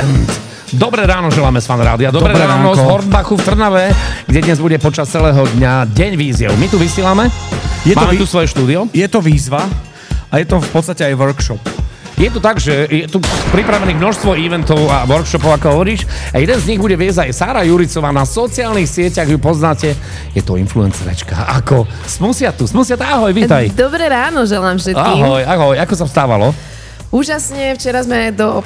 Band. Dobré ráno želáme z Fan Rádia. Dobré ráno z Hornbachu v Trnave, kde dnes bude počas celého dňa deň víziev. My tu vysielame, máme tu svoje štúdio. Je to výzva a je to v podstate aj workshop. Je to tak, že je tu pripravených množstvo eventov a workshopov, ako hovoríš. A jeden z nich bude viesť aj Sára Juricová. Na sociálnych sieťach ju poznáte. Je to influencerečka. Ako Smusia tu. Smusia, ahoj, vítaj. Dobré ráno želám všetkým. Ahoj. Ako sa vstávalo? Úžasne, včera sme do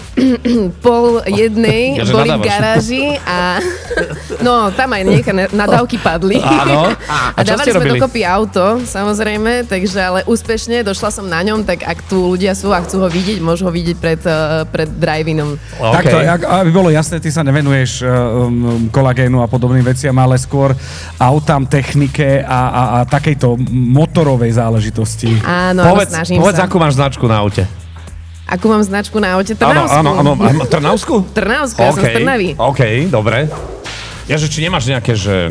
12:30 boli v garáži a no, tam aj nejaké nadávky padli. Áno. A dávali sme dokopy auto, samozrejme, takže ale úspešne, došla som na ňom, tak ak tu ľudia sú a chcú ho vidieť, môžu ho vidieť pred drive-inom. Okay. Takto, aby bolo jasné, ty sa nevenuješ kolagénu a podobným veciam, ale skôr autám, technike a takejto motorovej záležitosti. Áno, snažím povedz, sa. akú máš značku na aute? Akú mám značku na aute? Trnavskú. Áno. Trnavskú? Trnavskú, ja som z Trnavy. OK, dobre. Ja, že či nemáš nejaké, že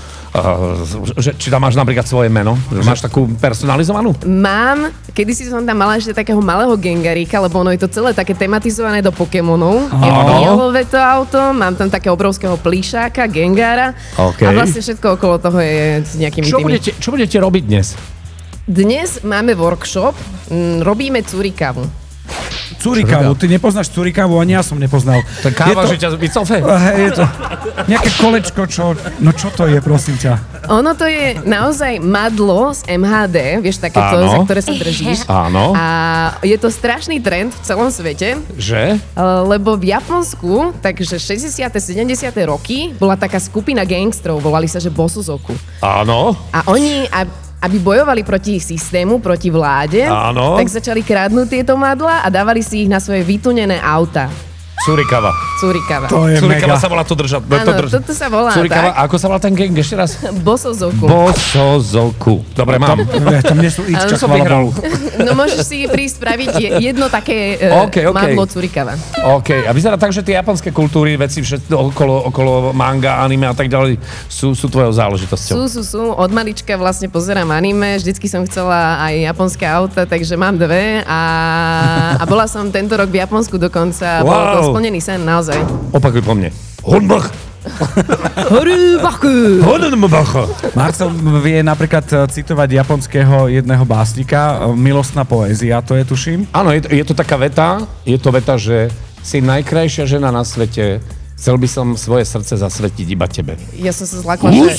či tam máš napríklad svoje meno? Že máš takú personalizovanú? Mám. Kedysi som tam mala ešte takého malého gengaríka, lebo ono je to celé také tematizované do Pokémonov. Je fialové to auto, mám tam také obrovského plíšáka, gengára. Okay. A vlastne všetko okolo toho je s nejakými tými. Čo budete robiť dnes? Dnes máme workshop, robíme curikavu. Curikavu, ty nepoznáš curikavu, ani ja som nepoznal. To káva, že ťa vycofe? Je to nejaké kolečko, čo to je, prosím ťa? Ono to je naozaj madlo z MHD, vieš, takéto, za ktoré sa držíš. Áno. A je to strašný trend v celom svete. Že? Lebo v Japonsku, takže 60. 70. roky, bola taká skupina gangstrov, volali sa, že Bosozoku. Áno. A oni... aby bojovali proti systému, proti vláde, áno, tak začali kradnúť tieto madlá a dávali si ich na svoje vytunené auta. Curikava. To je Curikava mega. sa volá to držať. Áno, toto sa volá Curikava, tak. ako sa volá ten gang ešte raz? Bosozoku. Bosozoku. Dobre, mám. Tam nie sú ička, chvála Bohu. No môžeš si prísť spraviť jedno také madlo Curikava. OK. A vyzerá tak, že tie japonské kultúry, veci všetko okolo manga, anime a tak ďalej sú tvojou záležitosťou. Sú. Od malička vlastne pozerám anime. Vždycky som chcela aj japonské auta, takže mám dve. A bola som tento rok v Japonsku dokonca. Bol to splnený sen, naozaj. Opakuj po mne. Hornbach. Marcel vie napríklad citovať japonského jedného básnika, milostná poézia, to je, tuším? Áno, je to taká veta, že si najkrajšia žena na svete, chcel by som svoje srdce zasvetiť iba tebe. Ja som sa zlákla, že...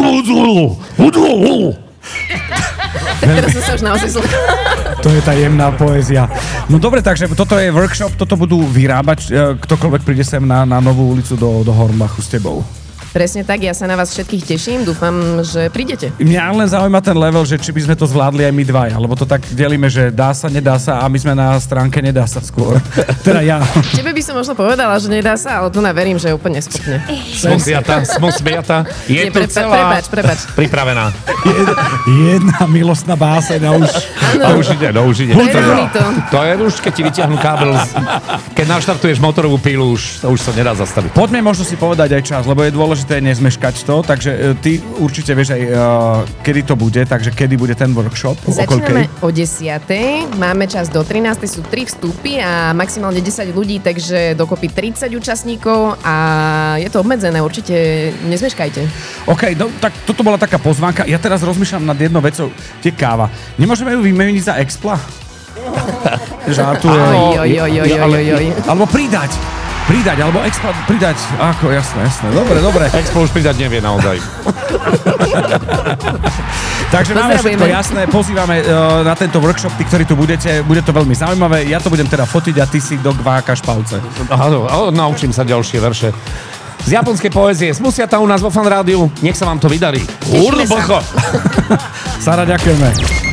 Tak teraz som sa už naozaj zlákla. To je tá jemná poézia. No dobre, takže toto je workshop, toto budú vyrábať, ktokoľvek príde sem na Novú ulicu do Hornbachu s tebou. Presne tak, ja sa na vás všetkých teším, dúfam, že prídete. Mňa len zaujíma ten level, že či by sme to zvládli aj my dvaja, lebo to tak delíme, že dá sa, nedá sa a my sme na stránke nedá sa skôr. Teda ja. Tebe by som možno povedala, že nedá sa, ale tu verím, že je úplne schopne. Smosviata. Je tu celá pripravená. Jedna milostná báseň a už... A už ide. To je už, keď ti vyťahnú kábel, keď naštartuješ motorovú pílu, už sa nedá zastaviť. Poďme možno si povedať aj čas, lebo je dôležité nezmeškať to, takže ty určite vieš aj, kedy to bude, takže kedy bude ten workshop? Začíname o 10:00, máme čas do 13:00, sú 3 vstupy a maximálne 10 ľudí, takže dokopy 30 účastníkov a je to obmedzené, určite nezmeškajte. OK, no tak toto bola taká pozvánka. Ja teraz rozmýšľam nad jednou vecou, tie káva. Nemôžeme ju vymeniť za Expla? Žartujem. Alebo pridať, alebo Expo pridať. Ako, jasné. Dobre. Expo už pridať nevie naozaj. Takže máme všetko jasné, pozývame na tento workshop, tí, ktorí tu budete, bude to veľmi zaujímavé. Ja to budem teda fotiť a ty si dogvákaš palce. Áno, naučím sa ďalšie verše. Z japonskej poézie. Smusiata u nás vo Fan Rádiu. Nech sa vám to vydarí. Tešíme sa. Sára, ďakujeme.